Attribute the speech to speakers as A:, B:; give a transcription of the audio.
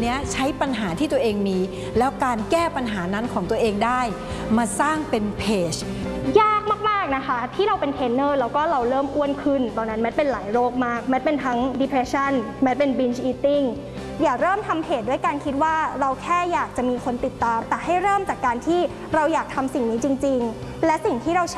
A: นี้ใช้ปัญหาที่ตัวเองมีแล้วการแก้ปัญหานั้นของตัวเองได้มาสร้างเป็นเพจ
B: ยากมากๆนะคะที่เราเป็นเทรนเนอร์แล้วก็เราเริ่มอ้วนขึ้นตอนนั้นแมทเป็นหลายโรคมากแมทเป็นทั้ง depression แมทเป็น binge eating อย่าเริ่มทำเพจด้วยการคิดว่าเราแค่อยากจะมีคนติดตามแต่ให้เริ่มจากการที่เราอยากทำสิ่งนี้จริงๆและสิ่งที่เรา